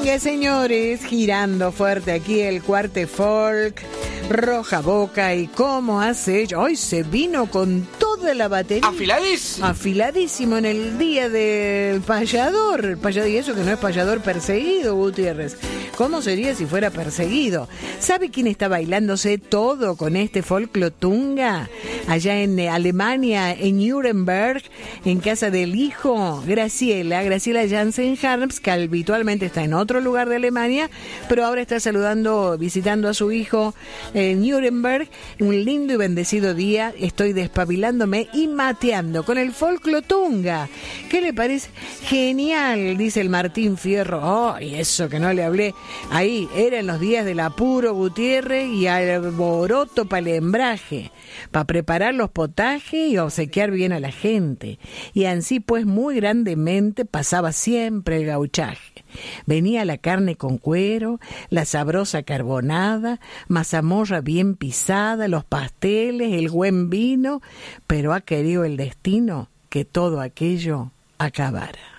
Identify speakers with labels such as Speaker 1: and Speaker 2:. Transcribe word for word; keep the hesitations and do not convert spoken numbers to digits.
Speaker 1: Sigue, señores, girando fuerte aquí el Cuarte Folk, Roja Boca, y cómo hace ella. Hoy se vino con toda la batería.
Speaker 2: Afiladísimo.
Speaker 1: Afiladísimo en el día del payador. El payador, y eso que no es payador perseguido, Gutiérrez. ¿Cómo sería si fuera perseguido? ¿Sabe quién está bailándose todo con este folclotunga? Allá en Alemania, en Nuremberg, en casa del hijo, Graciela, Graciela Jansen-Harms, que habitualmente está en otro lugar de Alemania, pero ahora está saludando, visitando a su hijo en Nuremberg. Un lindo y bendecido día, estoy despabilándome y mateando con el folclotunga. ¿Qué le parece? Genial, dice el Martín Fierro. Oh, y eso que no le hablé. Ahí eran los días del apuro, Gutiérrez, y alboroto para el hembraje, para preparar los potajes y obsequiar bien a la gente. Y así pues muy grandemente pasaba siempre el gauchaje. Venía la carne con cuero, la sabrosa carbonada, mazamorra bien pisada, los pasteles, el buen vino, pero ha querido el destino que todo aquello acabara.